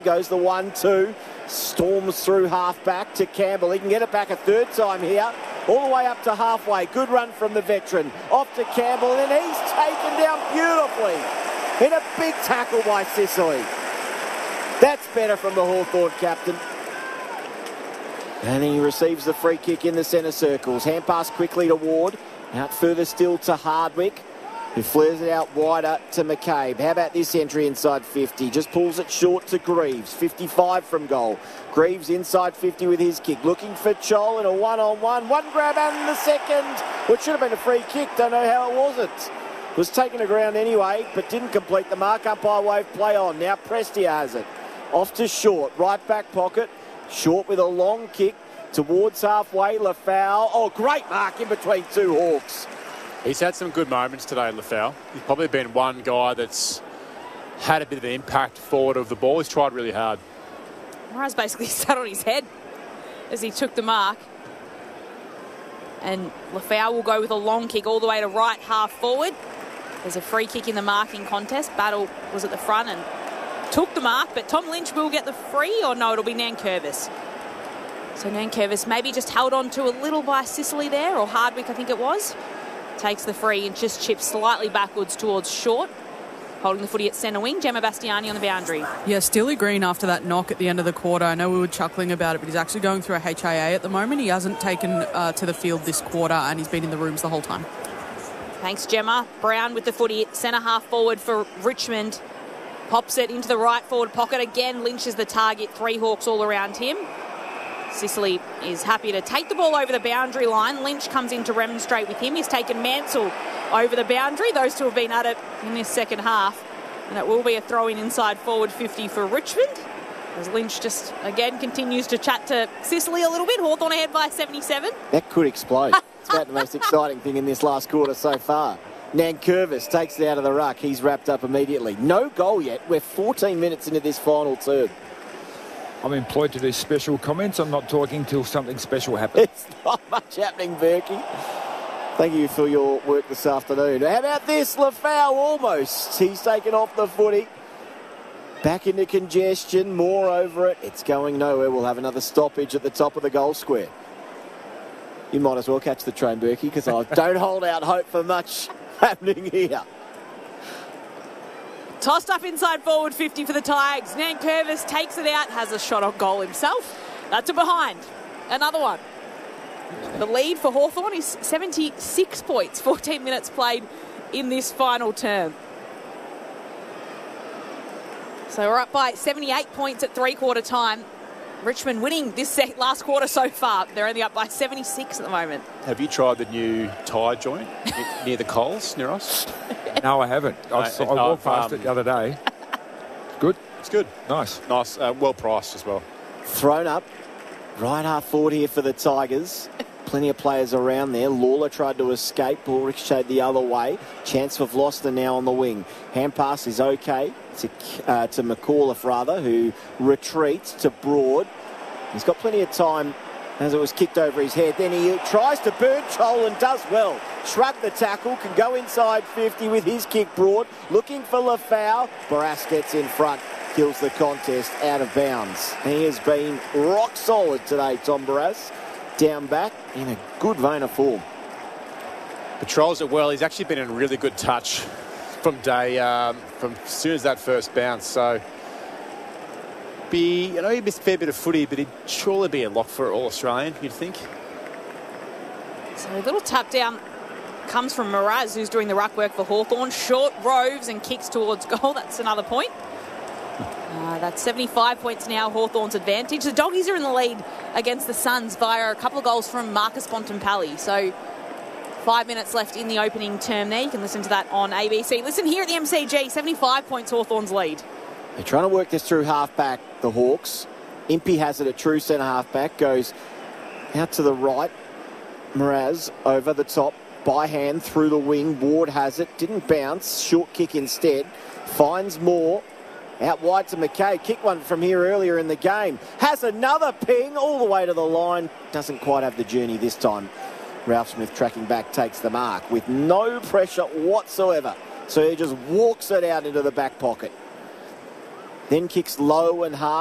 Goes the 1-2, storms through half-back to Campbell. He can get it back a third time here, all the way up to halfway. Good run from the veteran. Off to Campbell, and he's taken down beautifully in a big tackle by Sicily. That's better from the Hawthorn captain. And he receives the free kick in the centre circles. Hand pass quickly to Ward. Out further still to Hardwick, who flares it out wider to McCabe. How about this entry inside 50? Just pulls it short to Greaves. 55 from goal. Greaves inside 50 with his kick. Looking for Chol in a one-on-one. One grab and the second. Well, it should have been a free kick. Don't know how it wasn't. Was taken to ground anyway, but didn't complete the mark. Umpire wave play on. Now Prestia has it. Off to Short. Right back pocket. Short with a long kick towards halfway. Lafau. Oh, great mark in between two Hawks. He's had some good moments today, Lafau. He's probably been one guy that's had a bit of an impact forward of the ball. He's tried really hard. Moraz basically sat on his head as he took the mark. And Lafau will go with a long kick all the way to right half forward. There's a free kick in the marking contest. Battle was at the front and took the mark, but Tom Lynch will get the free, or no, it'll be Nankervis. So Nankervis maybe just held on to a little by Sicily there, or Hardwick I think it was. Takes the free and just chips slightly backwards towards Short. Holding the footy at centre wing, Gemma Bastiani on the boundary. Yeah, Steely Green after that knock at the end of the quarter. I know we were chuckling about it, but he's actually going through a HIA at the moment. He hasn't taken to the field this quarter, and he's been in the rooms the whole time. Thanks, Gemma. Brown with the footy, centre half forward for Richmond. Pops it into the right forward pocket. Again, Lynch is the target. Three Hawks all around him. Sicily is happy to take the ball over the boundary line. Lynch comes in to remonstrate with him. He's taken Mansell over the boundary. Those two have been at it in this second half. And it will be a throw-in inside forward 50 for Richmond. As Lynch just, again, continues to chat to Sicily a little bit. Hawthorn ahead by 77. That could explode. It's about the most exciting thing in this last quarter so far. Nankervis takes it out of the ruck. He's wrapped up immediately. No goal yet. We're 14 minutes into this final term. I'm employed to do special comments. I'm not talking till something special happens. It's not much happening, Berkey. Thank you for your work this afternoon. How about this? Lafau almost. He's taken off the footy. Back into congestion. More over it. It's going nowhere. We'll have another stoppage at the top of the goal square. You might as well catch the train, Berkey, because I don't hold out hope for much happening here. Tossed up inside forward 50 for the Tigers. Nankervis takes it out, has a shot on goal himself. That's a behind. Another one. The lead for Hawthorn is 76 points, 14 minutes played in this final term. So we're up by 78 points at three-quarter time. Richmond winning this last quarter so far. They're only up by 76 at the moment. Have you tried the new tyre joint near the Coles, near us? No, I haven't. I walked past it the other day. Good? It's good. Nice. Nice. Well priced as well. Thrown up. Right half forward here for the Tigers. Plenty of players around there. Lawler tried to escape. Ball ricocheted the other way. Chance for Vloster now on the wing. Hand pass is okay to McAuliffe, rather, who retreats to Broad. He's got plenty of time as it was kicked over his head. Then he tries to burn Chol and does well. Shrug the tackle, can go inside 50 with his kick. Broad looking for Lafau. Barras gets in front, kills the contest out of bounds. He has been rock solid today, Tom Barras. Down back in a good vein of form. Patrols it well. He's actually been in a really good touch from as soon as that first bounce. So he missed a fair bit of footy, but he'd surely be a lock for All Australian, you'd think. So a little tap down comes from Moraz, who's doing the ruck work for Hawthorn. Short roves and kicks towards goal. That's another point. That's 75 points now, Hawthorn's advantage. The Doggies are in the lead against the Suns via a couple of goals from Marcus Bontempelli. So 5 minutes left in the opening term there. You can listen to that on ABC. Listen here at the MCG, 75 points Hawthorn's lead. They're trying to work this through half-back, the Hawks. Impey has it at true centre half-back. Goes out to the right. Moraz over the top. By hand through the wing. Ward has it. Didn't bounce. Short kick instead. Finds more. Out wide to McKay. Kick one from here earlier in the game. Has another ping all the way to the line. Doesn't quite have the journey this time. Ralph Smith tracking back takes the mark with no pressure whatsoever. So he just walks it out into the back pocket. then kicks low and hard.